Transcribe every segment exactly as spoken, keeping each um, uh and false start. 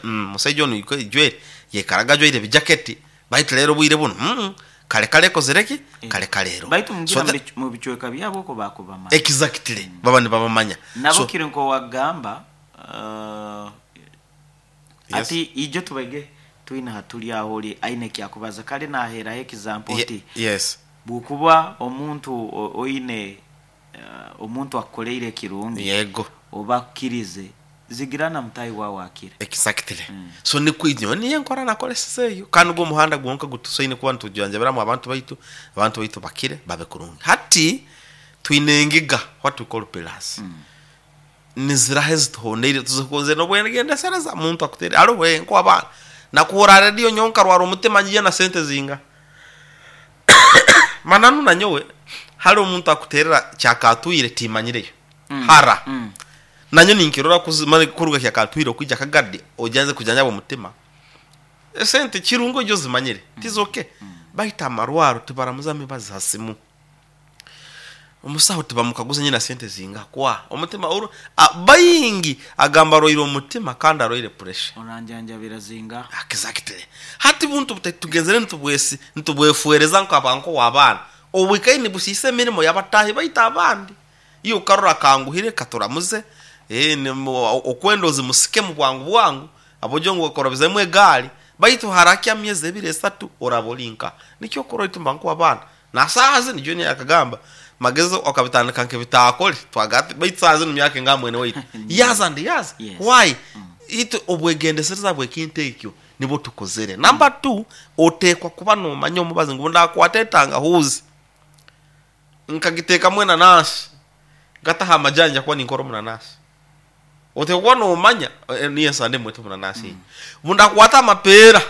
mm musaijo no iko ijwe ye karaga joire bijaketi baitu lero bwire buno mm kale kale ko zereki kale kalero baitu mungira mu bichweka byabo ko bakubama exactly mm. baba ni baba manya nabo so, kirinko wagamba uh, yes. ati ijo tubege tuina hatuli aholi aine kyakubaza kale na hera example ti Ye, yes bukuba omuntu oine uh, omuntu akoleire kirungi yego obakirize zigirana mutayi wa wakire exactly mm. so ni kwinyo ni enkora nakole seyo kandi go muhanda gwonka gutusoine kuba ntujyanjabira mu abantu baitu abantu baitu bakire babe kurungi hati twinengiga what we call pillars mm. nizira hezitoneire tuzokonze no bwengenda sereza muntu akutere aro we nko abana nakura radio nyonka rwaro mutima ngiye na sente zinga mananu na nyowe haro umuntu akuterera cyakatuyire timanyireyo mm. hara mm. nanyo ninkirora kuzimane kuruga cyakatuyire kwijya kagadi ojanze kujanya bo mutima sente kirungo ryo zimanyire mm. tizoke mm. bahita marwaro tibaramuza bazasimu umusaho tibamukaguze nyina sente zinga kwa umutima uru bayingi agamba roiro mutima kandi aroire pressure onanjanja birazinga exactly hati buntu tugenzere ntubwesi ntubwefuereza nko abanko wabana obwikaini busise mirimo yabatahi bayita abandi iyo karora kanguhire katuramuze eh okwendozi musike mu bwangu bwangu abojo ngo korobize mwe gali bayitu harakia myeze ebire esatu orabolinka nicyo koroito mbanko wabana na sahazi nijo ni yakagamba magezo okabitana kanke bitakole twagati bayitsaze no myake ngamwene wait yaza ndi yaza yes. why mm. ito obwegende serza bwekintekyo nibo tukozere number two otekwa kuba no manyo mubaze ngo ndakwatetanga huzi nkagiteka mwena nashi gataha majanja kwa ninkoro muna nashi otekwa no manya ni yasande mwetu muna nashi mm. bunda kwata mapera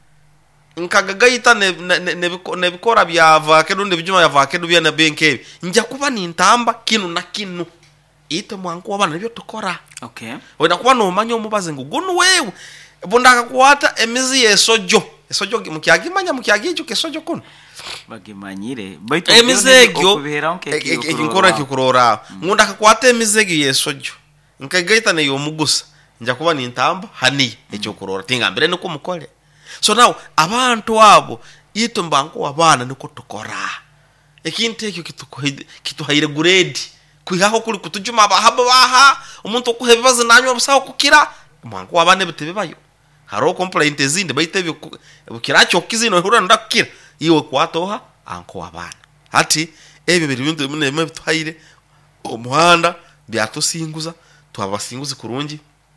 nkagagaita ne ne ne bikora byava kedo ndibijuma yava kedo bya na benke njya kuba ni ntamba kinu na kinu ito mwangu wabana byo tukora okay wenda kuba no manyo mubaze ngo gunu wewe bunda kwata emizi yesojo esojo mukyagimanya mukyagijo kesojo kuno bagimanyire baito emizegyo inkora kikurora ngunda kwata emizegyo yesojo nkagaita ne yo mugusa njya kuba ni ntamba hani ecyo kurora tingambire nuko mukole. So now abantu abo ito mbanko wabana niko tukora ekintekyo kitukohide kituhaire grade kwihaho kuri kutujuma abahabo baha umuntu okuhebibaza nanywa busaho kukira mbanko wabane bitebe bayo haro complaint zinde bayitebyo bukiracho kizino hura ndakira iwe kwatoha anko wabana hati ebe biri bintu bimwe bitwaire omuhanda byatusinguza twabasinguze kurungi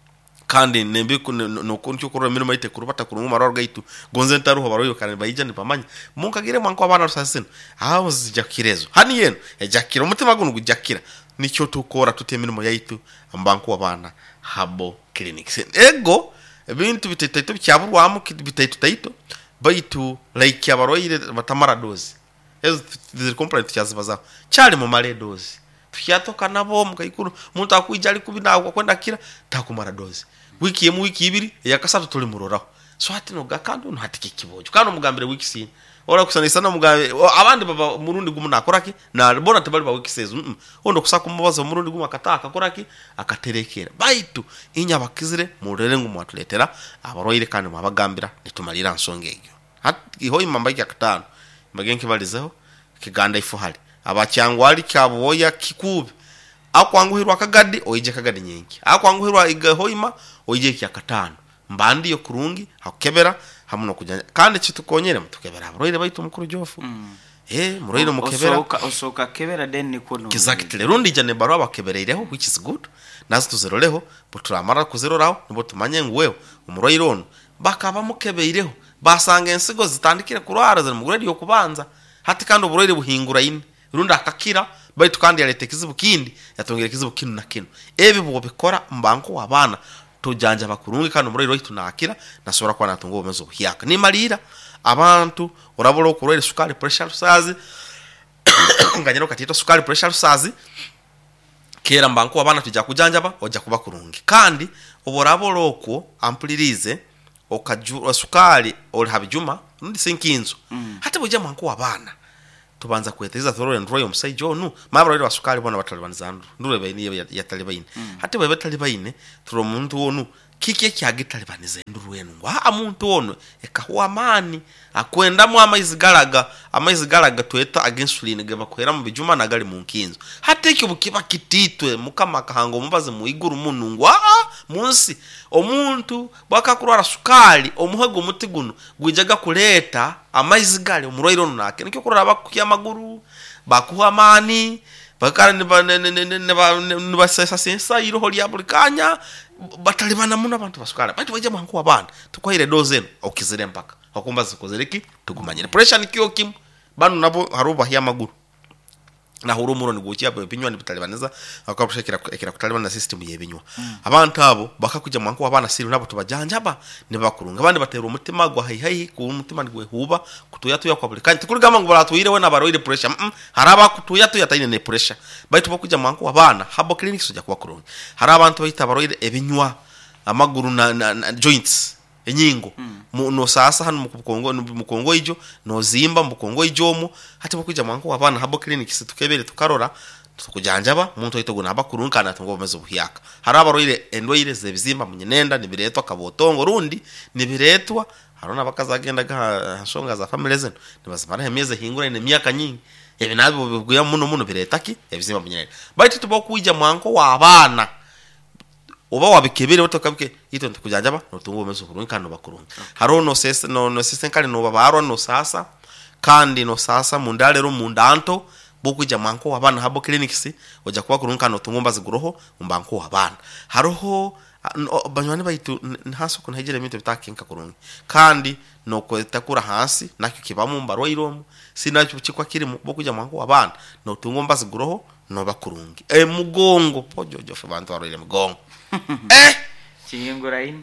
kandi nembe no koncho koro mirimo ite kurubata kurungu mararo gaitu gonze ntaruho baroyo kandi bayijane pamanya munkagire mwanko abana rusasino aho zijakirezo hani yeno ejakira umutima guno gujakira nicyo tukora tutemirimo yaitu ambanko abana habo clinics ego ebintu bitetaito byaburwamo bitetaito taito baitu like abaroyire batamara dozi ezo ziri complaint cyazibaza cyari mu mare dozi tuyatoka nabo mukayikuru muntu akwijali kubinago kwenda kira takumara dozi wiki yemu wiki ibiri yakasatu tuli muroraho so hati no gakando no hatike kibojo kandi umugambire wiki sine ora kusanisa no mugabe abandi baba murundi gumuna akoraki na bona tebali ba wiki sezo mm ondo kusaka umubaza murundi guma kataka akoraki akaterekera baitu inya bakizire murere ngo mwatuletera abaroyire kandi mabagambira nitumalira nsongeyo hati hoyi mambaki akatano magenke balizeho kiganda ifuhali abacyangwali cyaboya kikube akwanguhirwa kagadi oije kagadi nyenki akwanguhirwa igahoima oije kyakatano mbandi yo kurungi hakebera hamuno kujanya kandi kitukonyere mutukebera abaroire baitu mukuru jofu mm. eh muroire mukebera osoka osoka kebera den nikono kizakitile rundi jane baro abakebereireho which is good nazo tuzeroleho buturamara kuzeroraho nibo tumanye ngwewe umuroire ono bakaba mukebeireho basanga ensigo zitandikire kurwara ziri muguredi yo kubanza hati kandi uburoire buhingura ine runda akakira baitu kandi yarete kizibu kindi yatongera kizibu kinu na kinu ebi bo bikora mbanko wabana tujanja bakurungi kandi umuriro yitu nakira nasora kwa natungo umezo hiyaka ni malira abantu urabolo okurwere sukari pressure sazi nganyero katito sukari pressure sazi kera mbanko wabana tujja kujanja ba oja kuba kurungi kandi oborabolo oko ampulirize okaju sukari ol habijuma ndi sinkinzo mm. hata boja mbanko wabana tubanza kweteza thoro and royal msai jonu mabara ile wasukali bona batalibanizandu ndure bayini ya talibaini mm. hati babe talibaini turo muntu wonu kiki kyagitalibaniza enduru enu wa amuntu ono ekahuwa amani akwenda mu amazigalaga amazigalaga tweta insulin gaba kwera mu bijuma nagali mu nkinzo hate ekyo bukiba kititwe mukama kahango mubaze mu iguru munungu ah munsi omuntu bwakakurwara sukali omuhego muti guno gwijaga kuleta amazigale omurwairo nake nikyo kuraba kuyamaguru bakuha amani bakara ne basesa sensa iroho lya bulikanya batalibana muna abantu basukala bati baje mwanku abana tukwire dozeno okizire mpaka okumba zikozereki tugumanyire pressure nikyo kim banu nabo haruba hya maguru na hurumuro ni gukiya binywa ni bitalibaniza akabushekera ekera kutalibana system yebinywa mm. abantu abo bakakuja mwanku abana siri nabo tubajanjaba ne bakurunga abandi batera umutima gwa hayi hayi ku umutima ni gwe huba kutuya tuya kwa bulikanya tukurigama ngo baratuire we nabaroire pressure mm, haraba kutuya tuya tayine ne pressure baitu bakuja mwanku abana habo clinic soja kwa kurunga haraba abantu bayita baroire ebinywa amaguru na, na, na joints enyingo mm. no sasa hano mukongo mukongo ijo no zimba mukongo ijomo hati bakuja mwanko abana habo clinic situkebere tukarora tukujanjaba muntu yito guna abakurunkana tungo bameze buhyaka haraba roire endwaire zebizimba munyenenda nibiretwa kabotongo rundi nibiretwa harona bakazagenda gasonga za family zeno nibazimara hemeze hingura ine myaka nyingi ebi nabo biguya muno muno biretaki ebizimba munyenenda bati tubokuija mwanko wa abana oba wabikebere otokabike ito ntukujanjaba notungo bameze kurunkana bakurunga haro no sese no no sese kali no babaro no sasa kandi no sasa mundale ro mundanto bokuja mwanko wabana habo clinics oja kwa kurunka no tungomba ziguroho umbanko wabana haroho banywani baitu haso kuna hejere mito bitakinka kurungi kandi no kwetakura hasi nakyo kibamu mbarwa iromo sinacho chikwa kirimo bokuja mwanko wabana no tungomba ziguroho no bakurungi e mugongo pojojo fe bantu arole mugongo eh chingura ine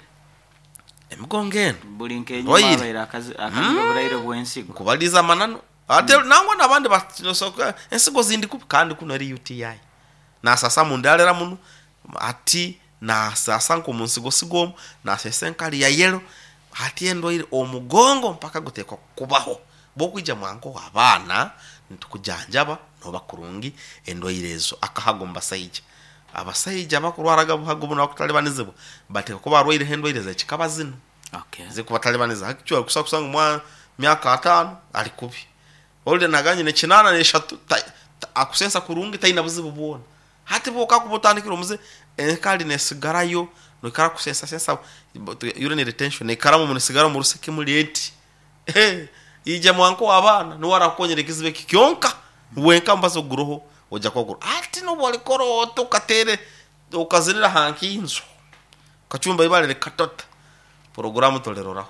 emugongen bulinke nyuma baira akazi akazi bwensigo kubaliza manano ate mm. nangwa nabandi batisoka ensigo zindi kupi kandi kuno ri U T I na sasa mundalera muno ati na sasa nko munsigo sigomo na sesenkali ya yelo ati endo ile omugongo mpaka gutekwa kubaho bokuija mwanko abana ntukujanjaba no bakurungi endo ilezo akahagomba saija abasaija bakurwaraga buhago na kutalibanizibo bateka ko barwire hendo ileze kikabazino okay zikubatalibaniza hakicyo kusakusanga mwa myaka atano ali kubi olde naganye ne kinana ne shatu akusensa kurungi tayina buzibu bwona hati boka kubotandikira umuze enkali ne sigarayo no kara kusensa sensa urine retention ne karamu mu sigara mu ruseke muri enti eh ije mwanko abana no warakonyere kizibe kikyonka wenka mbazo guroho oja kwa guru ati no bole koro to katere ukazirira hankinzo kachumba ibale ne katota programu toleroraho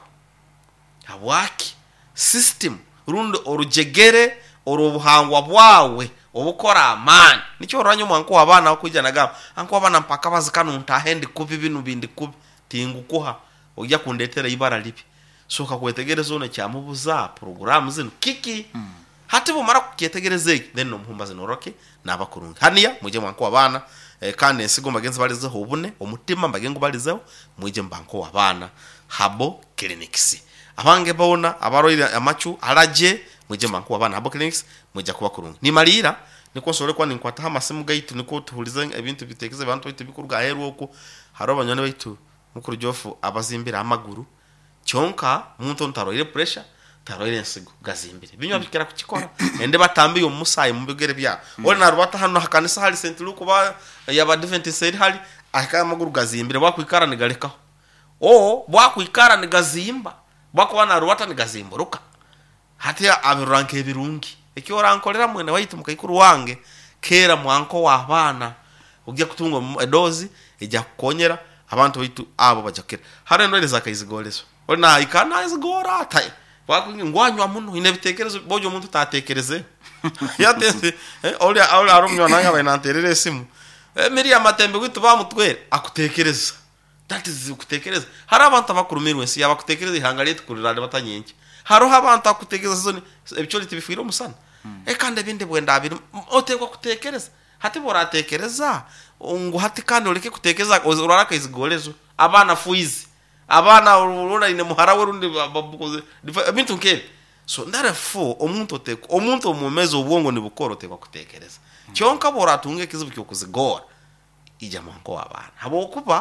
abwaki system rundo orujegere orubuhangwa bwawe obukora amani nicho oranyo mwanko abana okujana gaba anko abana mpaka bazikana untahende kubi binu bindi kubi tingukuha ojya kundetera ibara lipi soka kwetegereza one cyamubuza programu zino kiki mm. hati bo mara kukyetegereze then no muhumbaze noroke nabakurunga haniya muje mwanko abana e, kandi ensigo magenzi balizeho ubune omutima mbagengo balizeho muje mbanko abana habo clinics abange baona abaroire amachu alaje muje manku abana habo clinics muje kuba kurunga ni malira niko sore kwa ninkwata hamasimu gaitu niko tuhulize ebintu bitekeze abantu bite bikurga heru oko haro banyone baitu mukuru jofu abazimbira amaguru cyonka muntu ntaroire pressure taroire ensigo gazimbire binywa bikera kukikora ende batambiye umusayi mu bigere bya mm. ore narubata hano hakanisa hali Saint Luke ba yaba Adventist said hali akaya amaguru gazimbire bakwikara nigalekaho o bwakwikara nigazimba bako bana ruwata nigazimburuka hati abiranke ebirungi ekyo orankolera mwene waitu mukayikuru wange kera mwanko wa abana ugya kutunga edozi ejya kukonyera abantu baitu abo bajakera hare ndwele zakayizigolezo ona ikana izigora tai bako ngwanywa muno inebitekerezo bojo muntu tatekereze yatese eh oli oli arumyo nanga bainanterere simu eh miri amatembe gwitu bamutwere akutekereza that is kutekereza hari abantu abakurumirwe si abakutekereza ihangaliye tukurira batanyenke haro abantu akutekereza zone ebicyo tibifiro musana mm. e kandi binde bwenda abiri otekwa kutekereza hati boratekereza ngo hati kandi ureke kutekereza uraraka izigolezo abana fuizi abana urura ine muhara werundi babukoze bintu nke so therefore omuntu oteko omuntu omumezo ubwongo ni bukoro tekwa kutekereza mm. cyonka boratunge kizibu cyo kuzigora ija mwanko abana habo kuba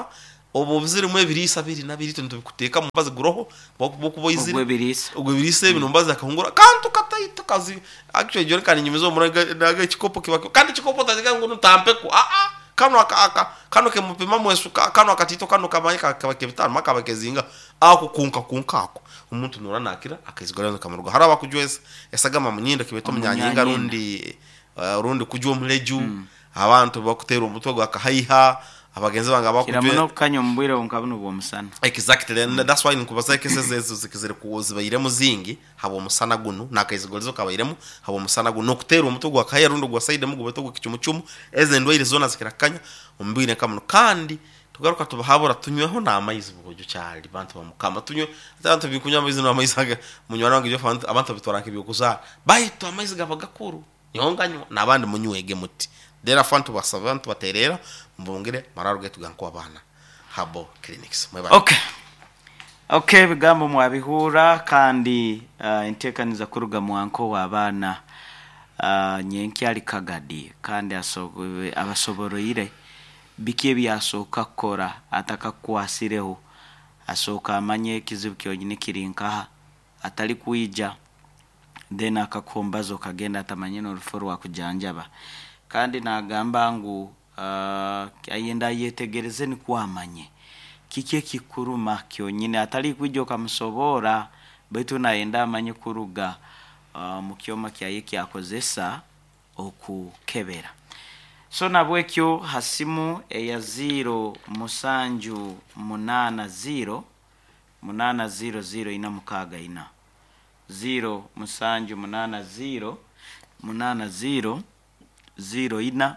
obo bizire mu ebirisa biri na biri tuntu bikuteka mumbaze guroho bokuboyizire Ogwe birisa. ogwe birisa ibintu mbaze akahungura kantu katayito kazi actually jone kan nyimizo muraga naga chikopo kiba kandi chikopo taziga ngo ntampe ko a a kano aka kano ke mupima mwesu kano akatito kano kabanyika kabakebitana makabakezinga ako kunka kunkako umuntu nura nakira akizigorana kamarugo haraba kujwese esagama munyinda kibeto munyanyinga rundi rundi kujwa muleju abantu bakutera umutwe akahayiha abagenzi banga bakujwe kiramuno kanyo mbwire unkabunu bo musana exactly and that's why nikubaza cases ezo zikizire kuzi bayire muzingi habo musana guno nakayizigolizo kabayiremo habo musana guno kutera umutwe akahaya rundi gwa side mu gubeto gukicumucumu eze ndwaire zona zikirakanya umbwire kamuno kandi tugaruka tubahabura tunyweho na amayizi bugojo cyari bantu bamukama tunywe abantu bikunya amayizi na amayizi munywana wange byo abantu bitoranka byokuza bayito amayizi gabagakuru nyonganywa nabandi munywege muti dera fantu basavantu baterera mbongere mararuge tuganko abana habo clinics mwebale okay okay bigambo mwabihura kandi uh, intekaniza kuruga mwanko wabana uh, nyenki ali kagadi kandi asogowe abasoboroire bikie byasoka kora ataka kwasireho asoka amanye kizibu kyonyine kirinkaha atali kuija then akakombazo kagenda atamanye no ruforo wakujanjaba kandi nagamba ngo uh, ayenda yetegereze ni kwamanye kike kikuruma kyonyine atali kwijo kamusobora betu naenda amanye kuruga uh, mukyoma kyaye kyakozesa okukebera so nabwekyo hasimu eya zero musanju munana zero munana zero zero ina mukaga ina zero musanju munana zero munana zero zero ina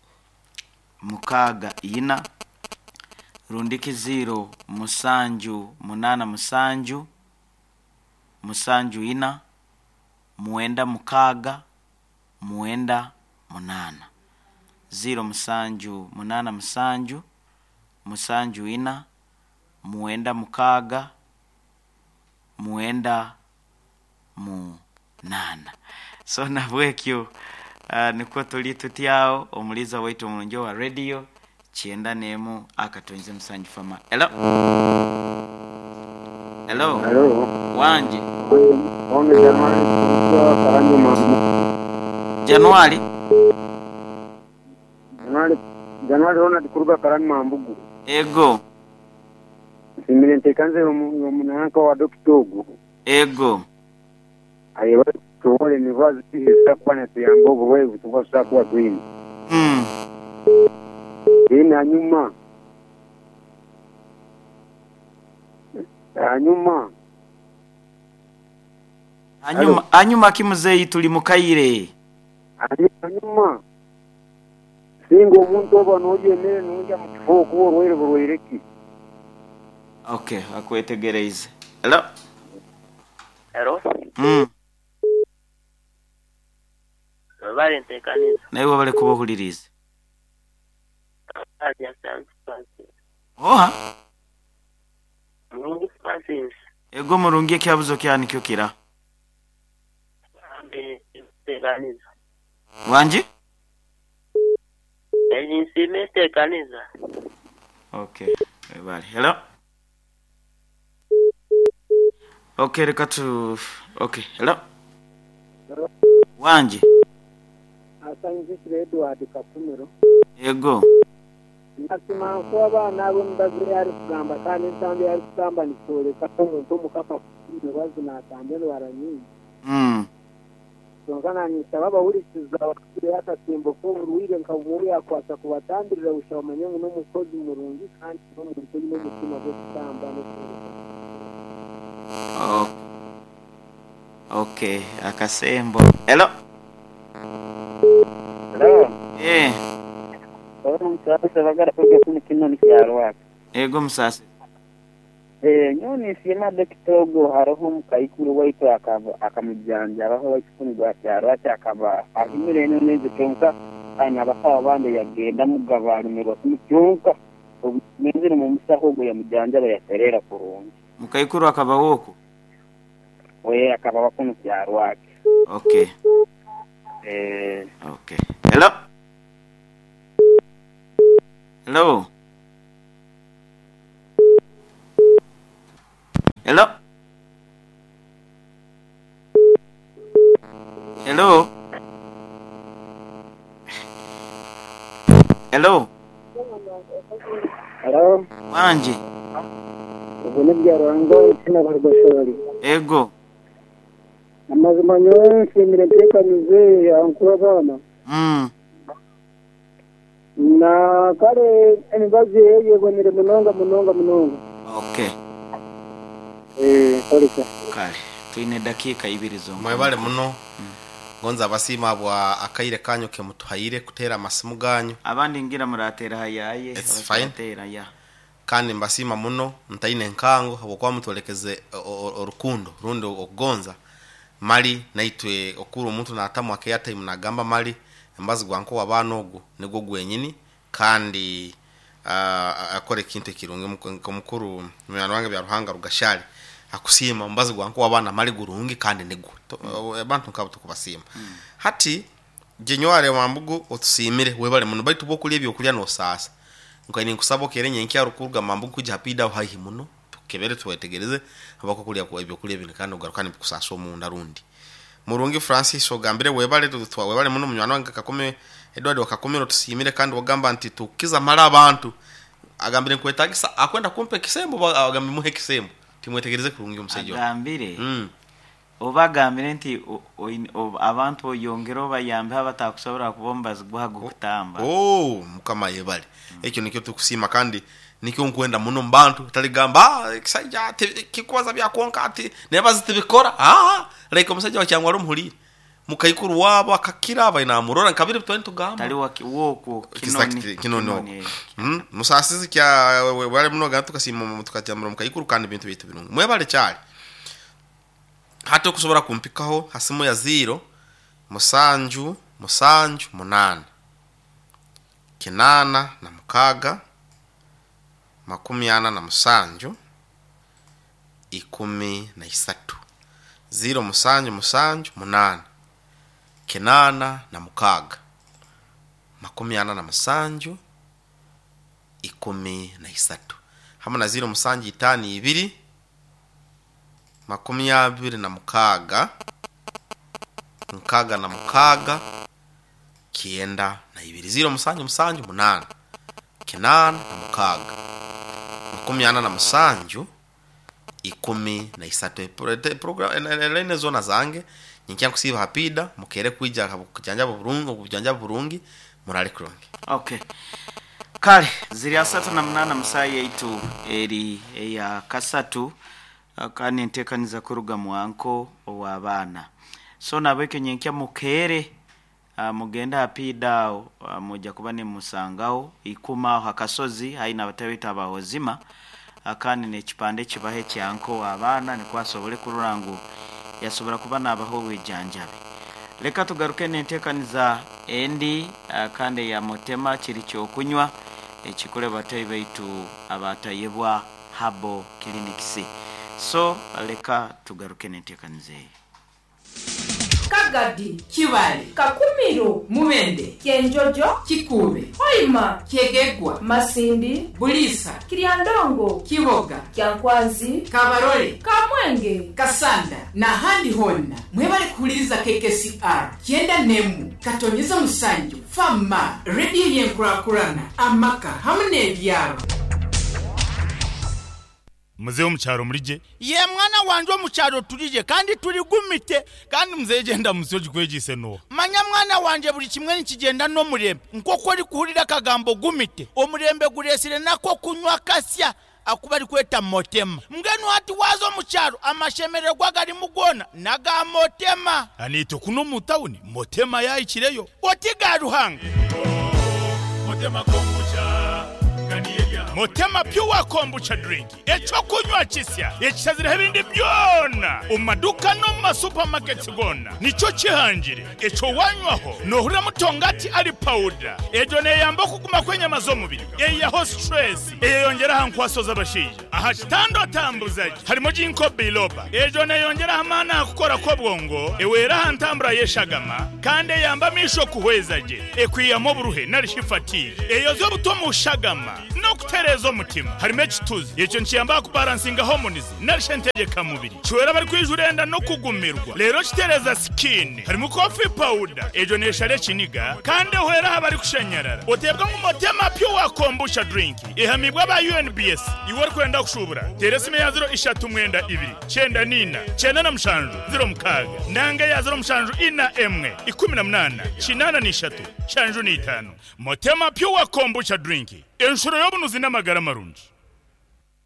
mukaga ina rundiki zero musanju munana musanju musanju ina muenda mukaga muenda munana zero musanju munana musanju musanju ina muenda mukaga muenda munana so nabwekyo uh, niko tuli tutiao omuliza waitu mulonjo wa radio chienda nemu akatonze musanju fama hello hello hello wanje onge Januari karani mambu Januari Januari Januari ona dikuruga karani mambugu ego simile ntekanze umunanka wa dokitogu ego ayewa tuwole ni vazi hisa kwa na tuyambogo wewe tuwa sakuwa tuini mm ina anyuma anyuma anyuma anyuma kimuzeyi tuli mukaire anyuma singo umuntu oba noje nene nujya mu kifo kubo rwere rwereki okay akwetegereze hello hello mm bari ntekaniza nayo bale kubohulirize aja sansi oha mungu Francis ego murungiye kyabuzo kyani kyo kira ambe ntekaniza wanje eji sime ntekaniza okay bale hello okay reka tu okay hello wanje asanzi Edward Kapumiro ego nasima ko abana abo ndazire yari kugamba kandi ntambe yari kugamba nisore kato muntu mukapa ibibazo natambe baranyi mm songana ni sababa urisiza bakire akatimbo ko ruwire nkaburi yakwata kubatandurira ushamanye no mukozi murungi kandi no muntu no mutima bwo kugamba no oh okay akasembo hello hello eh Ora msasa bagara kuja kuni kinoni kyaro wako. ego musase Eh nyoni sima dokitogo haraho mukayikuru waito akaba akamujanja aho wakifuni gwa kyaro akaba ahimire no neze tonka ana basawa bande yagenda mugabana mero kumucyunka ubinzire mu musaho go yamujanja bayaterera kurungi. mukayikuru akaba woko Oye akaba bakunu kyaro wake. okay Eh okay hello. hello. Hello. Hello. Hello. Hello. Hello. Wanje. Ubone byarango kina bargoshori. Ego. Amazima nyonse miretekanize yankura bana. Mm. Na kare enibaze yego nire munonga munonga munonga. Okay. Eh, polisa. Kale. Tuine dakika ibiri zo. Mwebale muno. Gonza abasima abwa akaire kanyo ke mutuhaire kutera amasimu ganyu. Abandi ngira muratera hayaye. It's fine. Tera ya. Kandi mbasima muno ntaine nkango abo kwa mutolekeze orukundo rundo okugonza mali naitwe okuru omuntu natamu akeyata munagamba mali embazi gwanko wabana ogu nego gwenyini kandi uh, akore kintu kirunge mukuru mwana wange bya ruhanga rugashali akusima mbazi gwanko wabana mali gurungi kandi nego abantu mm. kabuto kubasima mm. hati jenyware mambugu otusimire webale muno baitu bokulya byo kulya no sasa nkani nkusabo kerenye nkya rukurga mambugu kujapida hahi muno kebere tuwetegereze abako kulya kwa ibyo kulya bine kandi ugarukane bikusasa mu ndarundi Murungi Francis ogambire webale tutwa webale muno munywana wange kakome Edward wakakomero tusimire kandi wagamba anti tukiza mara abantu agambire kwetagisa akwenda kumpe kisembo agambe muhe kisembo timwetegereze kurungi umusejo agambire mm. obagambire nti abantu oyongero bayambe abatakusobora kubomba zigwago kutamba oh mukama yebale ekyo mm. nikyo tukusima kandi nikyo nkwenda muno mbantu taligamba kisaja kikwaza bya konka ati nebazi tibikora ah like umusaje wa cyangwa rumhuri mukayikuru wabo akakira bayina murora nkabire bitwani tugamba tali woko kinoni kinoni mm musasizi kya wale muno gato kasima tukajamura mukayikuru kandi bintu bitu binungu mwebale cyari hato kusobora kumpikaho hasimu ya zero musanju musanju munana kinana na mukaga makumi ana na musanju ikumi na isatu zero musanju musanju munana kinana na mukaga makumi ana na musanju ikumi na isatu hamwe na zero musanju itani ibiri makumi abiri na mukaga mukaga na mukaga kienda na ibiri zero musanju musanju munana kinana na mukaga makumi ana na musanju ikumi na isatu program ene zona zange nyikia kusiba hapida mukere kwija kujanja burungu kujanja burungi murale krongi okay kale ziri asatu na munana musaye eitu eri ya kasatu akani ntekaniza kuruga mwanko owabana so nabeke nyikia mukere Uh, mugenda hapida uh, moja kubane musangao ikuma hakasozi haina batawita abahozima akani ne kipande kibahe cyanko abana ne kwasobole kururangu yasobora kubana abaho wejanjabe leka tugaruke nentekaniza endi uh, kande ya motema kiri cyo kunywa ekikole batayi baitu abatayebwa habo clinics so leka tugaruke nentekanize Kagadi, Kiwali, Kakumiro, Mumende, Kienjojo, Kikube, Hoima, Kiegegwa, Masindi, Bulisa, Kiriandongo, Kiboga, Kyankwazi, Kabarole, Kamwenge, Kasanda, na handi honna. Mwebale kuliza K K C R, Kienda Nemu, Katonyeza Musanju, Fama, Radio Yenkurakurana, Amaka, hamne byaro. Muzeo mcharo mrije ye mwana wanjwa mcharo turije kandi turi gumite kandi muzeye genda musoji kwegise no manya mwana wanje buri kimwe nikigenda no murembe nkoko ari kuhurira kagambo gumite omurembe guresire nako kunywa kasya akubari kweta motema mgenu hati wazo mcharo amashemererwa gari mugona naga motema anito kuno mutawuni motema ya ikireyo otiga ruhanga oh, motema kombucha Motema pure kombucha drink echo kunywa kisya ekizazira ebindi byona umaduka no ma supermarkets gona nico kihangire echo wanywaho no hura mutongati ari powder ejo ne yamba kuguma kwenye mazomubiri eya ho stress eyongera hankwasoza abashije aha kitando tambuzaje harimo jinko biloba ejo ne yongera hamana akukora ko bwongo ewera hantambura yeshagama kande yamba misho kuhwezaje ekwiyamo buruhe nari shifatire eyo zo butomu shagama no kutereza umutima harimo ekituzi icyo nkiyamba ku balancing harmonies narishe ntegeka mubiri cyora bari kwijurenda no kugumirwa rero kitereza skin harimo coffee powder ejo neshare kiniga kandi hwera habari kushanyarara otebwa mu motema pure kombucha drink ihamibwa ba U N B S iwor kwenda kushubura teresime ya zero ishatu mwenda ibiri cyenda nina cyenda na mshanju zero mukaga nanga ya zero mshanju ina emwe ikumi na munana kinana nishatu shanju ni itanu motema pure kombucha drink enshuro yobunuzi n'amagara marunji